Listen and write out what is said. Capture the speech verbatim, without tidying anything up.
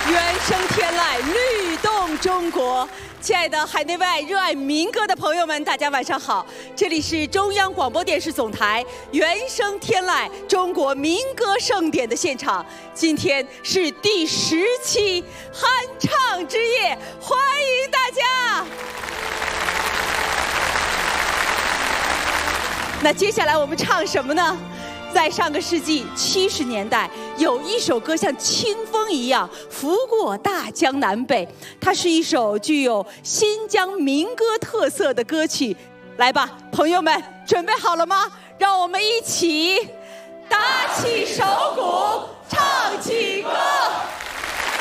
原声天籁，律动中国。亲爱的海内外热爱民歌的朋友们，大家晚上好！这里是中央广播电视总台原声天籁中国民歌盛典的现场。今天是第十期酣畅之夜，欢迎大家！那接下来我们唱什么呢？在上个世纪七十年代，有一首歌像清风一样拂过大江南北，它是一首具有新疆民歌特色的歌曲。来吧，朋友们，准备好了吗？让我们一起打起手鼓，唱起歌。